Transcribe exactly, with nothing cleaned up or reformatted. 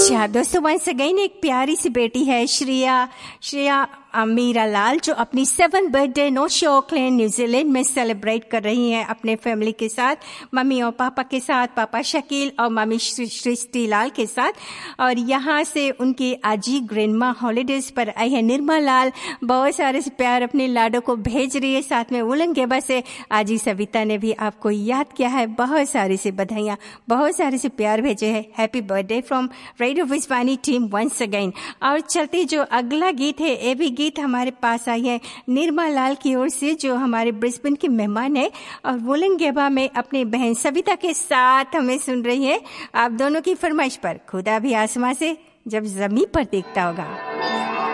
अच्छा दोस्तों, once again एक प्यारी सी बेटी है श्रेया श्रेया मीरा लाल, जो अपनी सेवन बर्थडे नॉर्थ शोर ऑकलैंड न्यूजीलैंड में सेलिब्रेट कर रही हैं अपने फैमिली के साथ, मम्मी और पापा के साथ, पापा शकील और मम्मी सृष्टि लाल के साथ। और यहाँ से उनकी आजी ग्रैंडमा हॉलीडेज पर आई है। निर्मा लाल बहुत सारे से प्यार अपने लाडो को भेज रही है, साथ में वुलंगेबा से आजी सविता ने भी आपको याद किया है, बहुत सारी से बधाइयाँ, बहुत सारे से प्यार भेजे है। Happy birthday from radio विजवानी team once again. और चलते जो अगला गीत है, ये भी गीत हमारे पास आई है निर्मा लाल की ओर से, जो हमारे ब्रिस्बेन की मेहमान है और वुलंगेबा में अपनी बहन सविता के साथ हमें सुन रही है। आप दोनों की फरमाइश पर खुदा भी आसमां से जब जमीन पर देखता होगा।